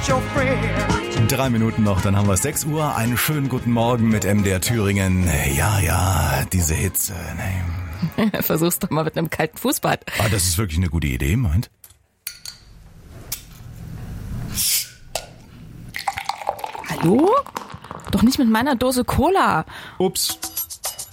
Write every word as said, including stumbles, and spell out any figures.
your friend. Drei Minuten noch, dann haben wir sechs Uhr. Einen schönen guten Morgen mit M D R Thüringen. Ja, ja, diese Hitze. Nee. Versuch's doch mal mit einem kalten Fußbad. Ah, das ist wirklich eine gute Idee, meint? Hallo? Doch nicht mit meiner Dose Cola. Ups.